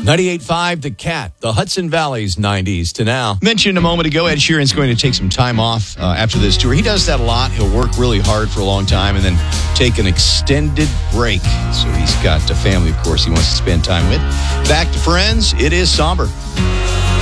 98.5 The Cat, the Hudson Valley's 90s to now. Mentioned a moment ago, Ed Sheeran's going to take some time off after this tour. He does that a lot. He'll work really hard for a long time and then take an extended break. So he's got a family, of course, he wants to spend time with. Back to Friends, it is somber.